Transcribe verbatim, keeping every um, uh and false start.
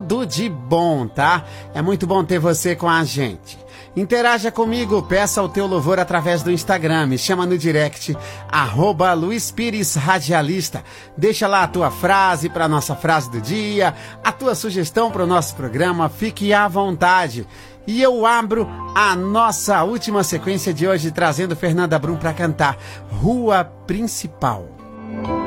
tudo de bom, tá? É muito bom ter você com a gente. Interaja comigo, peça o teu louvor através do Instagram, me chama no direct, arroba Luiz Pires Radialista. Deixa lá a tua frase para a nossa frase do dia, a tua sugestão para o nosso programa, fique à vontade. E eu abro a nossa última sequência de hoje, trazendo Fernanda Brum para cantar Rua Principal.